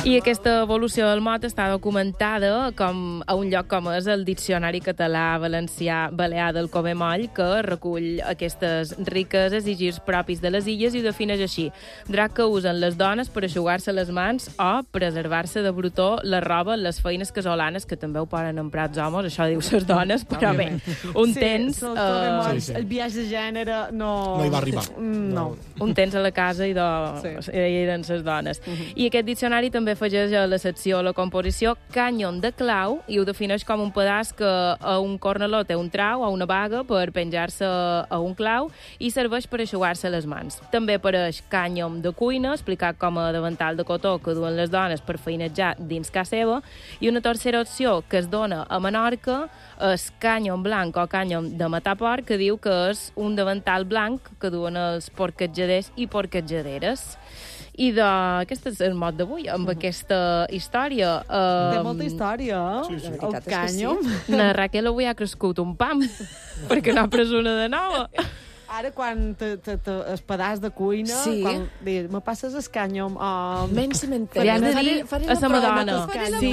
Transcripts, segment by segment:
I aquesta evolució del mot està documentada com a un lloc com és el Diccionari Català Valencià Balear del Covemoll, que recull aquestes riqueses i girs propis de les illes i ho defineix així: drap que usen les dones per eixugar-se les mans o preservar-se de brutó la roba en les feines casolanes, que també ho poden emprar els homes, això diu les dones, però bé, un temps... El viatge de gènere no hi va arribar. No. Un temps a la casa i eren les dones. I aquest diccionari també afegeix a la secció la composició cànyon de clau i ho defineix com un pedaç que a un cornaló té un trau o una baga per penjar-se a un clau i serveix per eixugar-se les mans. També apareix cànyom de cuina, explicat com a davantal de cotó que duen les dones per feinejar dins casa seva, i una tercera opció que es dona a Menorca és cànyom blanc o cànyom de matar porc, que diu que és un davantal blanc que duen els porquetjaders i porquetjaderes. I aquest és el mot d'avui, amb aquesta història. Té molta història, el cànyom. La Raquel avui ha crescut un pam, perquè n'ha pres una de nova. Ara, quan el pedaç de cuina, quan me passes el cànyom... Menys cimentera. Li has de dir a sa madona. Sí.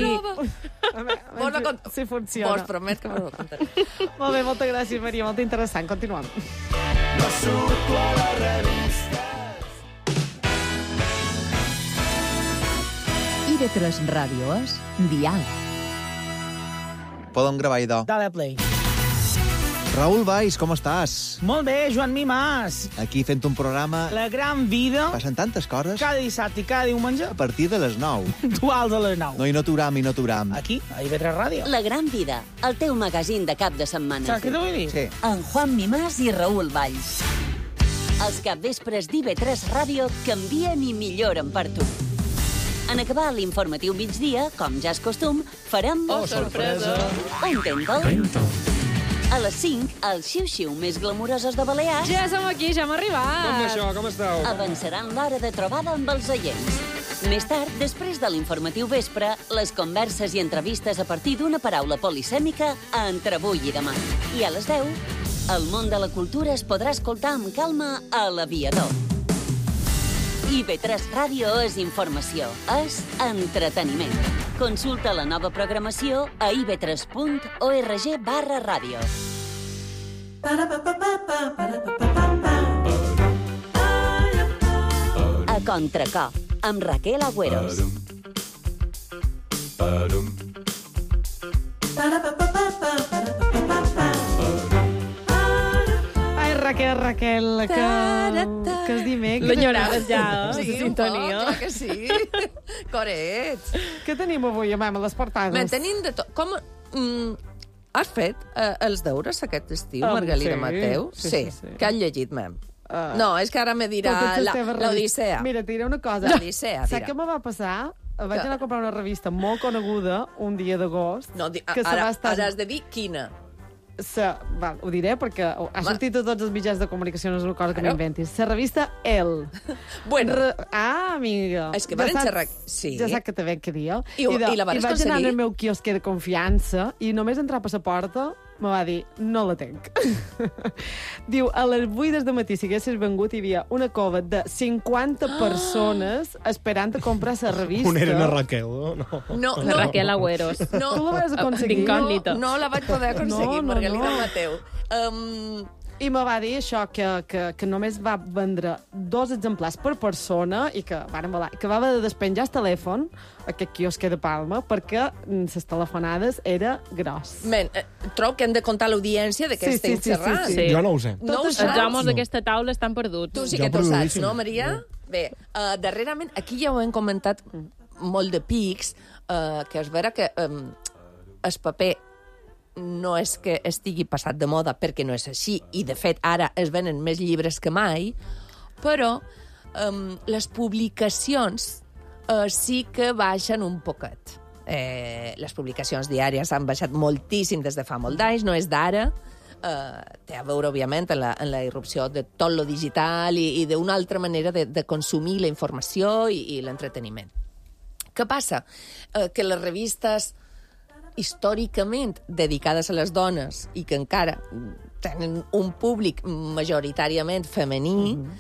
Si funciona. Vos promet que m'ho contaré. Molt bé, moltes gràcies, Maria, molt interessant. Continuem. No surto a la revista. IB3 Ràdio és Dial. Podem gravar, idò. Dale play. Raül Valls, com estàs? Molt bé, Joan Mimàs. Aquí fent un programa... La gran vida. Passen tantes coses. Cada dissabte i cada diumenge. A partir de les 9. Duals a les 9. No, i no t'uram. Aquí, a IB3 Ràdio. La gran vida, el teu magazín de cap de setmana. Saps què t'ho vull dir? Sí. En Juan Mimàs i Raül Valls. Els capvespres d'IB3 Ràdio canvien i milloren per tu. En acabar l'informatiu migdia, com ja és costum, farem... Oh, sorpresa! Un Tentol. A les 5, els xiu-xiu més glamuroses de Balears... Ja som aquí, ja hem arribat. Com això, com esteu? Avançaran l'hora de trobada amb els oients. Més tard, després de l'informatiu vespre, les converses i entrevistes a partir d'una paraula polisèmica a Entre avui i demà. I a les 10, el món de la cultura es podrà escoltar amb calma a l'Aviador. IB3 Ràdio és informació, és entreteniment. Consulta la nova programació a ib3.org/ràdio. A Contracop, amb Raquel Agüeros. Raquel, que és dimecres. L'enyoraves ja, Sí, la sintonia. clar que sí. Corets. Què tenim avui, a les portades? Men, tenim de tot. Com... has fet els deures aquest estiu, Margalida Mateu? Sí. Que has llegit, mem? No, és que ara me dirà l'Odissea. Mira, et diré una cosa. L'Odissea, Saps què me va passar? Vaig anar a comprar una revista molt coneguda un dia d'agost. No, ara has de dir quina. Ho diré perquè ha sortit a tots els mitjans de comunicació, no és una cosa que m'inventis. La revista El. Bueno. Amiga. És que van xerrar... Sí. Ja saps que te veig que dir. I la vas aconseguir? I vaig anar al meu quiosquer de confiança i només entrar per la porta me va dir, no la tenc. Diu, a les 8 del matí, si haguessis vengut, hi havia una cova de 50 persones esperant a comprar la revista. On era la Raquel, no? No. Raquel Agüeros. No. Tu la vas aconseguir? D'incògnita. No la vaig poder aconseguir, Margalida Mateu. I me va dir això, que només va vendre 2 exemplars per persona i que va haver de despenjar el telèfon, aquest quiosquer de Palma, perquè les telefonades era gros. Men, trobo que hem de contar l'audiència de què estem xerrant. Sí. Jo no ho sé. No ho Els saps? homes d'aquesta taula estan perduts. Tu sí que t'ho saps, no, Maria? Bé, darrerament, aquí ja ho hem comentat molt de pics, que és vera que el paper no és que estigui passat de moda, perquè no és així, i de fet ara es venen més llibres que mai, però les publicacions sí que baixen un poquet. Les publicacions diàries han baixat moltíssim des de fa molt d'anys, no és d'ara, té a veure, òbviament, en la irrupció de tot lo digital i d'una altra manera de consumir la informació i l'entreteniment. Què passa? Que les revistes històricament dedicades a les dones i que encara tenen un públic majoritàriament femení,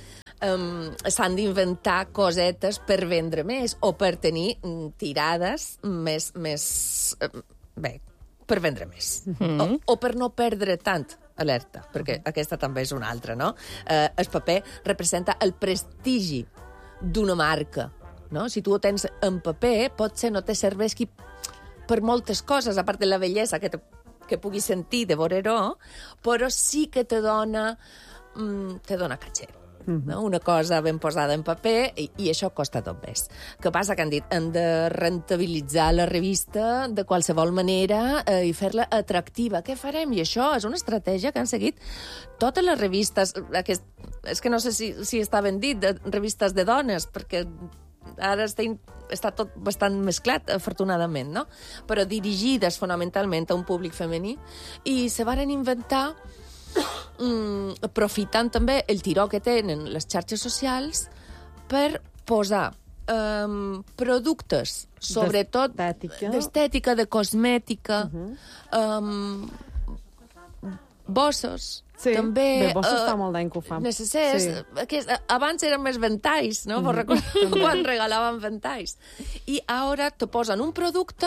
s'han d'inventar cosetes per vendre més o per tenir tirades més bé, per vendre més. O per no perdre tant, alerta, perquè aquesta també és una altra, no? El paper representa el prestigi d'una marca, no? Si tu ho tens en paper, potser no te serveixi per moltes coses, a part de la bellesa que puguis sentir de veure-ho, però sí que te dona caché. No? Una cosa ben posada en paper i això costa tot més. Què passa? Que han dit hem de rentabilitzar la revista de qualsevol manera i fer-la atractiva. Què farem? I això és una estratègia que han seguit totes les revistes. És que no sé si està ben dit, de revistes de dones, perquè ara està tot bastant mesclat, afortunadament, no? Però dirigides fonamentalment a un públic femení i se varen inventar aprofitant també el tiró que tenen les xarxes socials per posar productes, sobretot d'estètica, de cosmètica, bossos. Sí, també, bé, bossos fa molt d'any que ho fa. Necessers. Sí. Abans eren més ventalls, no? Vos recordeu quan regalaven ventalls. I ara te posen un producte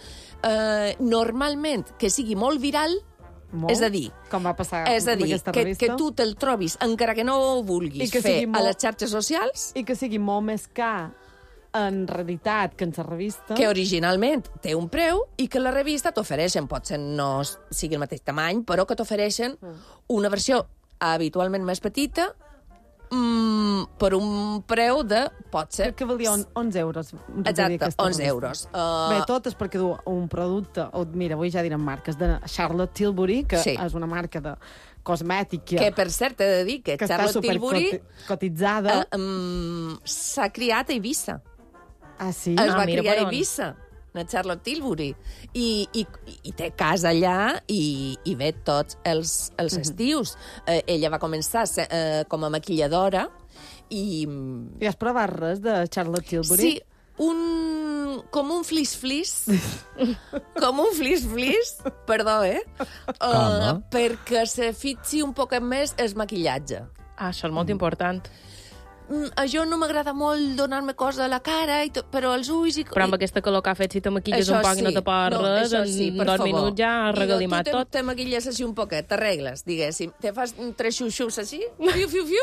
normalment que sigui molt viral. Molt? És a dir, com va passar amb aquesta revista, que tu te'l trobis, encara que no ho vulguis fer a les xarxes socials. I que sigui molt més car, en realitat, que en la revista. Que originalment té un preu i que la revista t'ofereixen, potser no sigui el mateix tamany, però que t'ofereixen una versió habitualment més petita per un preu de, potser... Que valia 11 euros. Exacte, 11 euros. Bé, tot és perquè du un producte, mira, avui ja direm marques, de Charlotte Tilbury, que és una marca de cosmètica... Que, per cert, he de dir que Charlotte Tilbury cotitzada s'ha criat a Eivissa. Ah, sí? Es va criar a Eivissa, a Charlotte Tilbury. I té casa allà i ve tots els estius. Ella va començar com a maquilladora i... I has provat res de Charlotte Tilbury? Sí, com un flis-flis. Com un flis-flis, perdó, perquè se fixi un poc més el maquillatge. Ah, això és molt important. A jo no m'agrada molt donar-me cosa a la cara, però els ulls... Però amb aquesta calor que ha fet, si te maquilles un poc i no te pots res, en 2 minuts ja has regalimat tot. Tu te maquilles així un poquet, t'arregles, diguéssim. Te fas 3 xuxus així, fiu,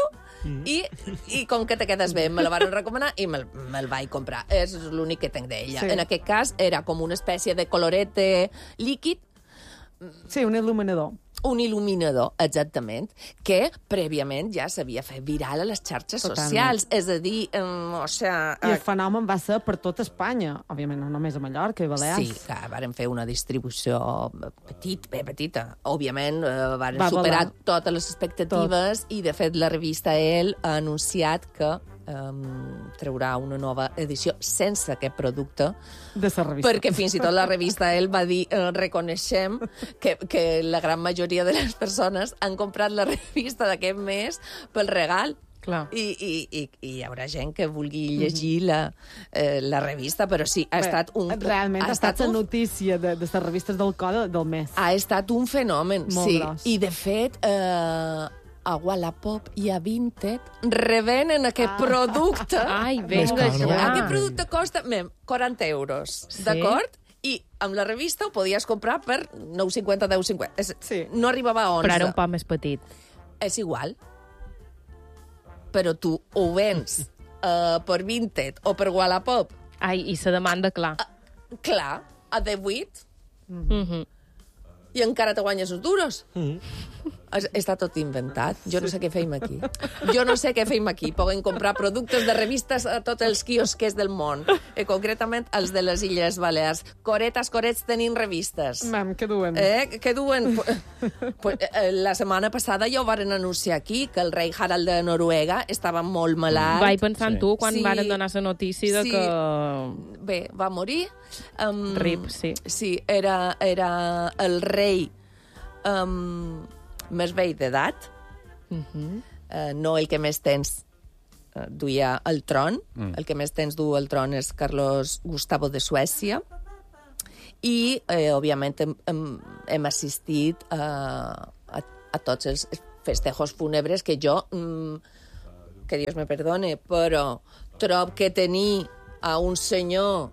i com que te quedes bé, me la van recomanar i me'l vaig comprar. És l'únic que tenc d'ella. En aquest cas, era com una espècie de colorete líquid. Sí, un il·luminador. Un il·luminador, exactament, que prèviament ja s'havia fet viral a les xarxes socials. És a dir, I el fenomen va ser per tot Espanya. Òbviament, no només a Mallorca i Balears. Sí, que varen fer una distribució petita. Òbviament, varen superar totes les expectatives i, de fet, la revista Elle ha anunciat que traurà una nova edició sense aquest producte de la revista. Perquè fins i tot la revista Elle va dir reconeixem que la gran majoria de les persones han comprat la revista d'aquest mes pel regal. Clar. I hi haurà gent que vulgui llegir la revista, però sí, ha estat un... Realment ha estat la notícia de les revistes del code del mes. Ha estat un fenomen, molt gros. I de fet... a Wallapop i a Vinted revenen aquest producte. Ai, vinga, ja. Aquest producte costa 40 euros, d'acord? I amb la revista ho podies comprar per 9,50, 10,50. Sí. No arribava a 11. Però era un poc més petit. És igual. Però tu ho vens per Vinted o per Wallapop. Ai, i la demanda, clar. Clar, a 18. I encara te guanyes uns duros. Està tot inventat. Jo no sé què feim aquí. Poden comprar productes de revistes a tots els quiosques del món. Concretament els de les Illes Balears. Corets tenint revistes. Què duen? Què duen? La setmana passada ja ho varen anunciar aquí, que el rei Harald de Noruega estava molt malalt. Vaig pensar en tu quan varen donar la notícia de que... Bé, va morir. Rip, sí. Sí, era el rei més vell d'edat, no el que més temps duia el tron. El que més temps du el tron és Carlos Gustavo de Suècia. I, òbviament, hem assistit a tots els festejos fúnebres que jo que Dios me perdone, però trob que tenir a un senyor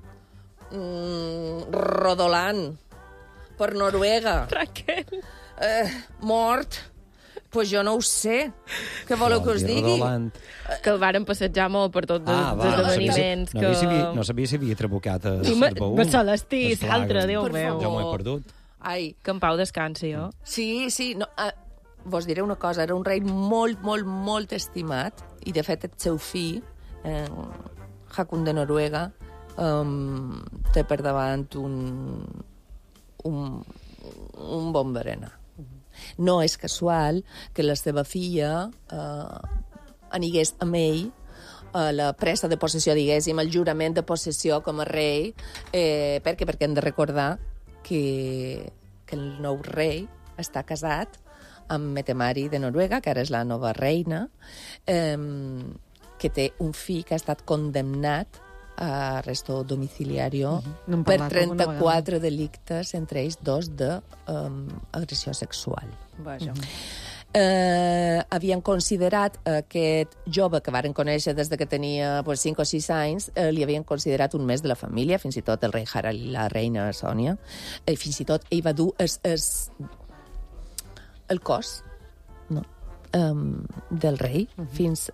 rodolant per Noruega, Raquel. mort, pues jo no ho sé. Què voleu que us digui? Que el varen passejar molt per tots els esdeveniments. No sabia si havia trabucat a baú. Celestí, l'altre, Déu meu. Jo m'ho he perdut. Ai. Que en pau descansi, jo. Sí. No, vos diré una cosa, era un rei molt, molt, molt estimat, i de fet el seu fill, Hakon de Noruega, té per davant un bon berenar. No és casual que la seva filla anigués amb ell a la presa de possessió, diguéssim, el jurament de possessió com a rei, perquè hem de recordar que el nou rei està casat amb Mette-Marit de Noruega, que ara és la nova reina, que té un fill que ha estat condemnat a arresto domiciliario per 34 delictes, entre ells 2 d'agressió sexual. Vaja. Havien considerat aquest jove que varen conèixer des que tenia 5 o 6 anys, li havien considerat un mes de la família, fins i tot el rei Harald i la reina Sònia, i fins i tot ell va dur el cos del rei fins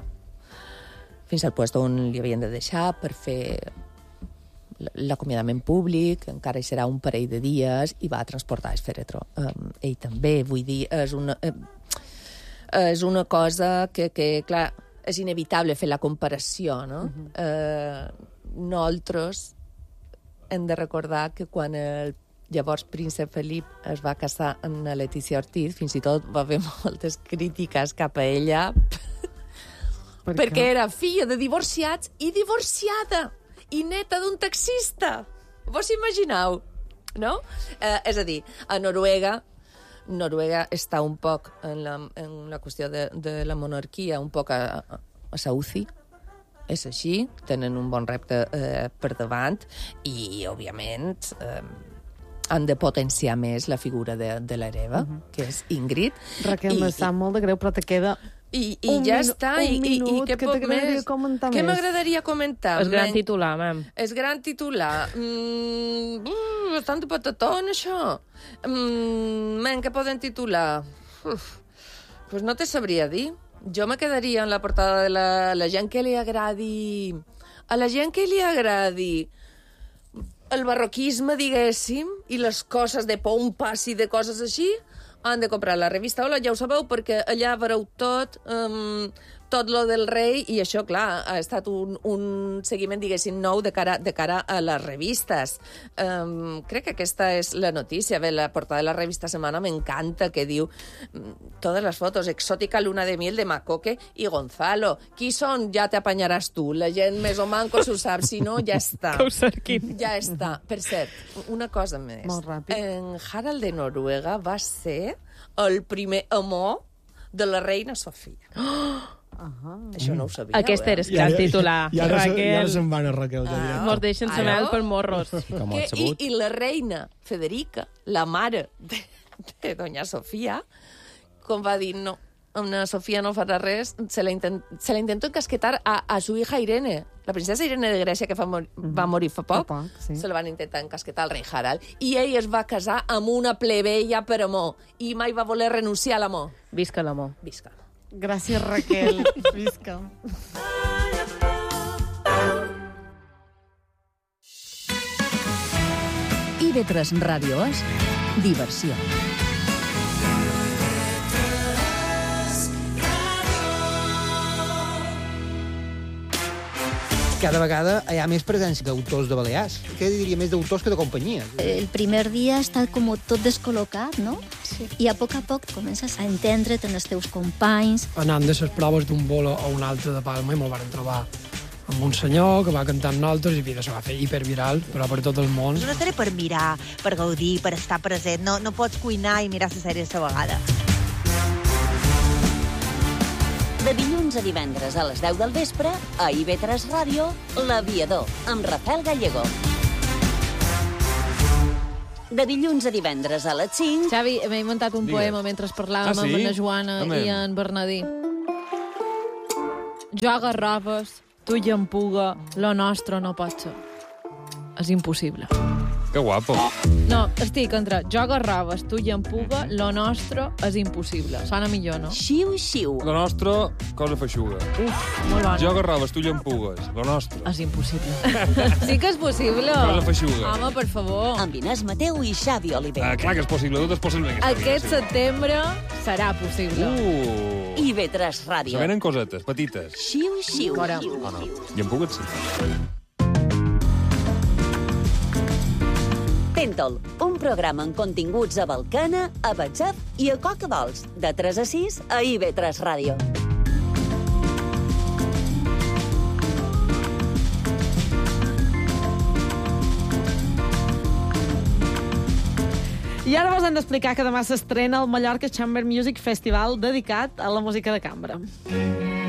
al lloc on li havien de deixar per fer l'acomiadament públic, encara hi serà un parell de dies, i va transportar el fèretre. Ell també, vull dir, és una cosa que, clar, és inevitable fer la comparació, no? Nosaltres hem de recordar que quan el llavors príncep Felip es va casar amb la Letícia Ortiz, fins i tot va haver moltes crítiques cap a ella perquè era filla de divorciats i divorciada i neta d'un taxista. Vos imagineu? No? És a dir, a Noruega està un poc en la qüestió de la monarquia, un poc a sa UCI. És així, tenen un bon repte per davant i, òbviament, han de potenciar més la figura de l'hereva, que és Ingrid. Raquel, me sap molt de greu, però te queda I ja està, i què poc més? Què m'agradaria comentar? És gran titular, mam. És gran titular. Bastant de patatón, això. Què poden titular? Pues no te sabria dir. Jo me quedaria en la portada de la gent que li agradi... A la gent que li agradi el barroquisme, diguéssim, i les coses de pompas i de coses així, han de comprar la revista Hola, ja ho sabeu, perquè allà veureu tot lo del rei, i això, clar, ha estat un seguiment, diguéssim, nou de cara a les revistes. Crec que aquesta és la notícia. Bé, la portada de la revista Setmana m'encanta, que diu totes les fotos, exòtica luna de miel de Macoque i Gonzalo. Qui són? Ja t'apanyaràs tu. La gent més o manco s'ho sap, si no, ja està. Que ho cerquin. Ja està. Per cert, una cosa més. Molt ràpid. En Harald de Noruega va ser el primer amor de la reina Sofia. Això no ho sabia. Aquest eres gran titular, Raquel. I ara se'n van a Raquel. Mos deixen sa mel per morros. Com ho has sabut? I la reina Federica, la mare de doña Sofia, com va dir, no, una Sofia no farà res, se la intentó encasquetar a su hija Irene, la princesa Irene de Grècia, que va morir fa poc. Sí. Se la van intentar encasquetar al rei Harald, i ell es va casar amb una plebeia per amor, i mai va voler renunciar a l'amor. Visca l'amor. Visca. Gràcies, Raquel. Visca. IB3 Ràdio és diversió. Cada vegada hi ha més presència d'autors de Balears. Què diria, més d'autors que de companyies? El primer dia està com tot descol·locat, no? Sí. I a poc comences a entendre't en els teus companys. Anant de les proves d'un bolo a un altre de Palma i me'l van trobar amb un senyor que va cantar amb nosaltres i vida, se va fer hiperviral, però per tot el món. És una sèrie per mirar, per gaudir, per estar present. No pots cuinar i mirar la sèrie a la vegada. De dilluns a divendres a les 10 del vespre, a IB3 Ràdio, L'Aviador, amb Rafael Gallego. De dilluns a divendres a les 5... Xavi, m'he muntat un poema mentre parlàvem amb la Joana i en Bernadí. jo agarraves, tu llampuga, lo nostre no pot ser. És impossible. Que guapo. No, estic entre jo agarraves, tu llampuga, lo nostre és impossible. Sona millor, no? Xiu, xiu. Lo nostre, cosa feixuga. Uf, molt bona. Jo agarraves, tu llampugues. Lo nostre. És impossible. Sí que és possible. Cosa feixuga. Home, per favor. Amb Inés Mateu i Xavi Oliver. Clar que és possible, tot és possible. Aquest setembre serà possible. IB3 Ràdio. Se venen cosetes, petites. Xiu, xiu. Fora. O no? Llampugues, sí. Tentol, un programa amb continguts a Balcana, a WhatsApp i a Cocadols, de 3 a 6 a IB3 Ràdio. I ara vos hem d'explicar que demà s'estrena el Mallorca Chamber Music Festival dedicat a la música de cambra.